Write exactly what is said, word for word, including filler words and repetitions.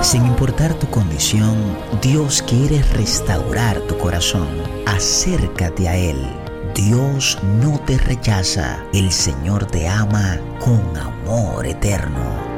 Sin importar tu condición, Dios quiere restaurar tu corazón. Acércate a Él. Dios no te rechaza. El Señor te ama con amor eterno.